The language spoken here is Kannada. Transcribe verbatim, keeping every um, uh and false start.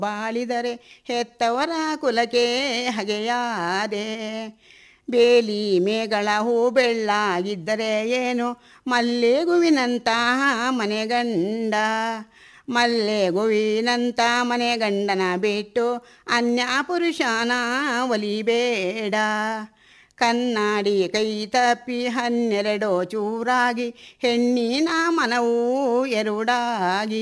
ಬಾಳಿದರೆ ಹೆತ್ತವರ ಕುಲಕ್ಕೆ ಹಗೆಯಾದೆ. ಬೇಲಿ ಮೇಗಳ ಹೂ ಬೆಳ್ಳಾಗಿದ್ದರೆ ಏನು ಮಲ್ಲೆಗುವಿನಂತಹ ಮನೆಗಂಡ. ಮಲ್ಲೆಗುವಿನಂಥ ಮನೆಗಂಡನ ಬಿಟ್ಟು ಅನ್ಯ ಪುರುಷನ ಒಲಿಬೇಡ. ಕನ್ನಡಿ ಕೈ ತಪ್ಪಿ ಹನ್ನೆರಡೋ ಚೂರಾಗಿ ಹೆಣ್ಣಿನ ಮನವೂ ಎರಡಾಗಿ